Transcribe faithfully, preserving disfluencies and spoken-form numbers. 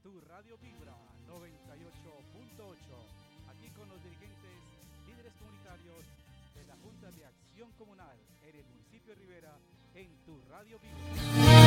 Tu Radio Vibra noventa y ocho punto ocho. Aquí con los dirigentes, líderes comunitarios de la Junta de Acción Comunal en el municipio de Rivera, en Tu Radio Vibra.